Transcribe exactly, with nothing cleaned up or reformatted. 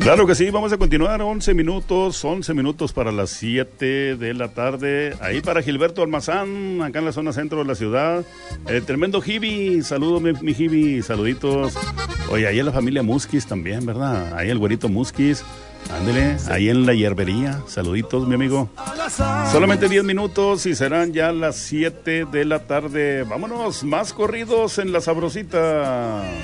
Claro que sí, vamos a continuar, once minutos, once minutos para las siete de la tarde, ahí para Gilberto Almazán, acá en la zona centro de la ciudad, el tremendo Jibi, saludos mi, mi Jibi, saluditos, oye, ahí en la familia Musquis también, ¿verdad? Ahí el güerito Musquis, ándele, ahí en la hierbería, saluditos mi amigo, solamente diez minutos y serán ya las siete de la tarde, vámonos, más corridos en la sabrosita.